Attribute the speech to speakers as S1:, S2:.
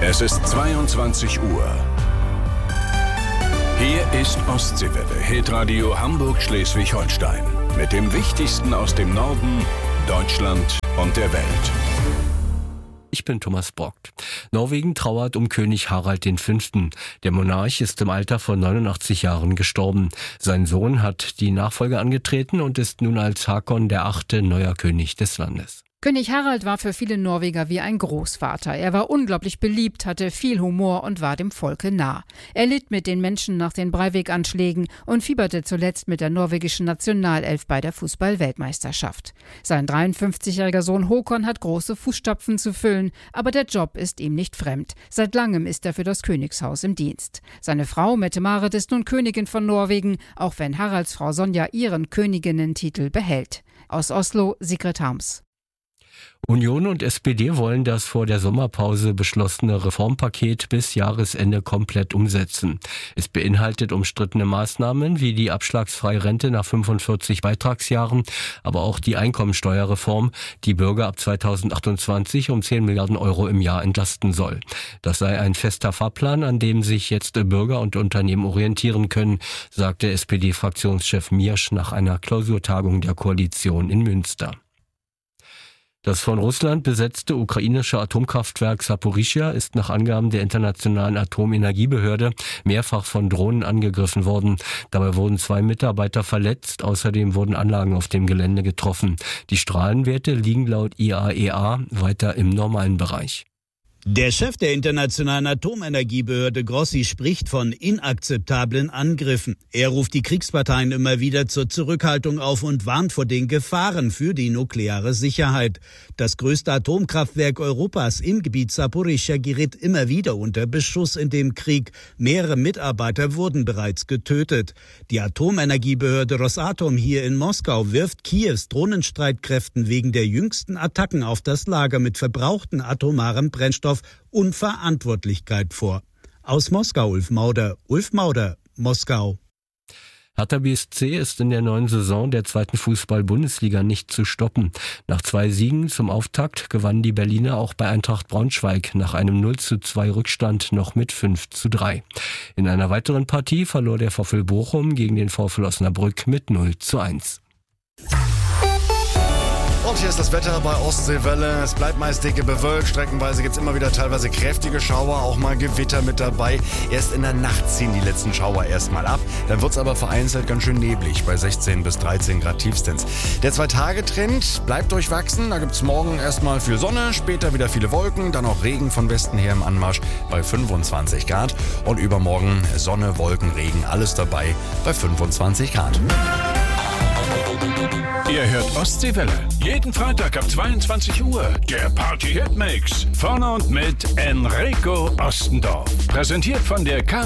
S1: Es ist 22 Uhr. Hier ist Ostseewelle, Hitradio Hamburg-Schleswig-Holstein. Mit dem Wichtigsten aus dem Norden, Deutschland und der Welt.
S2: Ich bin Thomas Brockt. Norwegen trauert um König Harald V. Der Monarch ist im Alter von 89 Jahren gestorben. Sein Sohn hat die Nachfolge angetreten und ist nun als Håkon VIII. Neuer König des Landes.
S3: König Harald war für viele Norweger wie ein Großvater. Er war unglaublich beliebt, hatte viel Humor und war dem Volke nah. Er litt mit den Menschen nach den Breivik-Anschlägen und fieberte zuletzt mit der norwegischen Nationalelf bei der Fußball-Weltmeisterschaft. Sein 53-jähriger Sohn Håkon hat große Fußstapfen zu füllen, aber der Job ist ihm nicht fremd. Seit langem ist er für das Königshaus im Dienst. Seine Frau Mette-Marit ist nun Königin von Norwegen, auch wenn Haralds Frau Sonja ihren Königinnentitel behält. Aus Oslo, Sigrid Harms.
S2: Union und SPD wollen das vor der Sommerpause beschlossene Reformpaket bis Jahresende komplett umsetzen. Es beinhaltet umstrittene Maßnahmen wie die abschlagsfreie Rente nach 45 Beitragsjahren, aber auch die Einkommensteuerreform, die Bürger ab 2028 um 10 Milliarden Euro im Jahr entlasten soll. Das sei ein fester Fahrplan, an dem sich jetzt Bürger und Unternehmen orientieren können, sagte SPD-Fraktionschef Miersch nach einer Klausurtagung der Koalition in Münster. Das von Russland besetzte ukrainische Atomkraftwerk Saporischschja ist nach Angaben der Internationalen Atomenergiebehörde mehrfach von Drohnen angegriffen worden. Dabei wurden 2 Mitarbeiter verletzt, außerdem wurden Anlagen auf dem Gelände getroffen. Die Strahlenwerte liegen laut IAEA weiter im normalen Bereich.
S4: Der Chef der Internationalen Atomenergiebehörde Grossi spricht von inakzeptablen Angriffen. Er ruft die Kriegsparteien immer wieder zur Zurückhaltung auf und warnt vor den Gefahren für die nukleare Sicherheit. Das größte Atomkraftwerk Europas im Gebiet Saporischschja gerät immer wieder unter Beschuss in dem Krieg. Mehrere Mitarbeiter wurden bereits getötet. Die Atomenergiebehörde Rosatom hier in Moskau wirft Kiews Drohnenstreitkräften wegen der jüngsten Attacken auf das Lager mit verbrauchten atomarem Brennstoff Unverantwortlichkeit vor. Aus Moskau, Ulf Mauder, Moskau.
S2: Hertha BSC ist in der neuen Saison der 2. Fußball-Bundesliga nicht zu stoppen. Nach 2 Siegen zum Auftakt gewannen die Berliner auch bei Eintracht Braunschweig nach einem 0:2 Rückstand noch mit 5:3. In einer weiteren Partie verlor der VfL Bochum gegen den VfL Osnabrück mit 0:1.
S5: Und hier ist das Wetter bei Ostseewelle. Es bleibt meist dicke bewölkt. Streckenweise gibt es immer wieder teilweise kräftige Schauer, auch mal Gewitter mit dabei. Erst in der Nacht ziehen die letzten Schauer erstmal ab. Dann wird es aber vereinzelt ganz schön neblig bei 16 bis 13 Grad tiefstens. Der 2-Tage-Trend bleibt durchwachsen. Da gibt es morgen erstmal viel Sonne, später wieder viele Wolken, dann auch Regen von Westen her im Anmarsch bei 25 Grad. Und übermorgen Sonne, Wolken, Regen, alles dabei bei 25 Grad.
S1: Ihr hört Ostseewelle. Jeden Freitag ab 22 Uhr. Der Party-Hitmix. Vorne und mit Enrico Ostendorf. Präsentiert von der